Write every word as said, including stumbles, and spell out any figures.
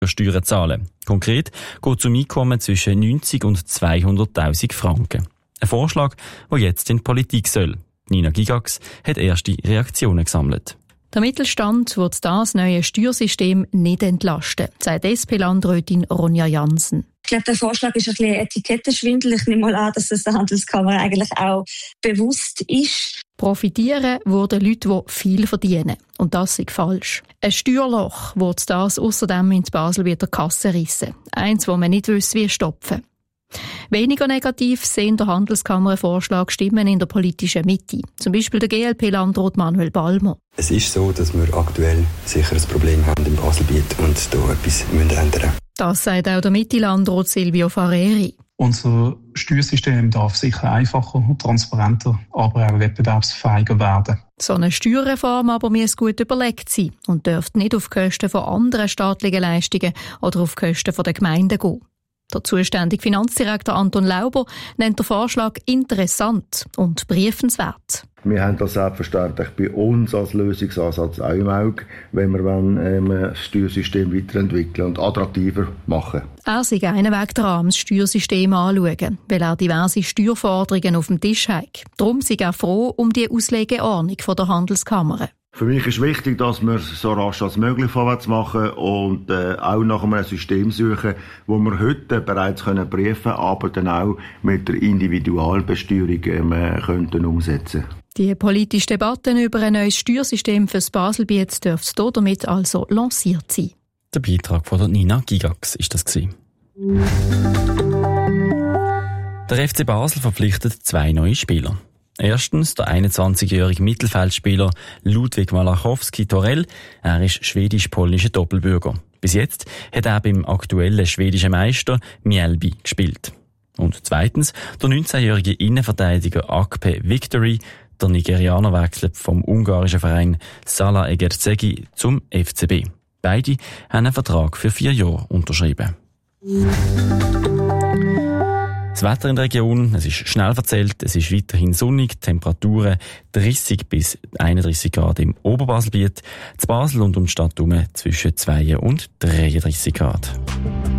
Steuern zahlen. Konkret geht es um Einkommen zwischen neunzig und zweihunderttausend Franken. Ein Vorschlag, der jetzt in die Politik soll. Nina Gigax hat erste Reaktionen gesammelt. Der Mittelstand wird das neue Steuersystem nicht entlasten, sagt S P-Landrätin Ronja Jansen. Ich glaube, der Vorschlag ist ein bisschen Etikettenschwindel. Ich nehme mal an, dass das der Handelskammer eigentlich auch bewusst ist. Profitieren würden Leute, die viel verdienen. Und das ist falsch. Ein Steuerloch wird das außerdem in Basel wieder Kasse rissen. Eins, wo man nicht wüsste, wie stopfen. Weniger negativ sehen der Handelskammer-Vorschlag Stimmen in der politischen Mitte. Zum Beispiel der G L P-Landrat Manuel Balmer. Es ist so, dass wir aktuell sicher ein Problem haben im Baselbiet und hier etwas ändern müssen. Das sagt auch der Mitte-Landrat Silvio Fareri. Unser Steuersystem darf sicher einfacher, transparenter, aber auch wettbewerbsfähiger werden. So eine Steuerreform aber muss gut überlegt sein und dürfte nicht auf Kosten von anderen staatlichen Leistungen oder auf Kosten der Gemeinden gehen. Der zuständige Finanzdirektor Anton Lauber nennt den Vorschlag interessant und briefenswert. Wir haben das selbstverständlich bei uns als Lösungsansatz auch im Auge, wenn wir ähm, das Steuersystem weiterentwickeln und attraktiver machen. Er sei einen Weg dran, das Steuersystem anzuschauen, weil er diverse Steuerforderungen auf dem Tisch hat. Darum sei er froh um die Auslegeordnung von der Handelskammer. Für mich ist wichtig, dass wir so rasch als möglich vorwärts machen und äh, auch nach einem System suchen, wo wir heute bereits können prüfen, aber dann auch mit der Individualbesteuerung ähm, könnten umsetzen. Die politische Debatte über ein neues Steuersystem für das Baselbiet dürfte damit also lanciert sein. Der Beitrag von der Nina Gigax ist das gewesen. Der F C Basel verpflichtet zwei neue Spieler. Erstens der einundzwanzigjährige Mittelfeldspieler Ludwig Malachowski-Torell. Er ist schwedisch-polnischer Doppelbürger. Bis jetzt hat er beim aktuellen schwedischen Meister Mjällby gespielt. Und zweitens der neunzehnjährige Innenverteidiger Akpe Victory. Der Nigerianer wechselt vom ungarischen Verein Sala Egersegi zum F C B. Beide haben einen Vertrag für vier Jahre unterschrieben. Das Wetter in der Region, es ist schnell verzählt, es ist weiterhin sonnig, Temperaturen dreißig bis einunddreißig Grad im Oberbaselbiet, zu Basel und um die Stadt herum zwischen zwei und dreiunddreißig Grad.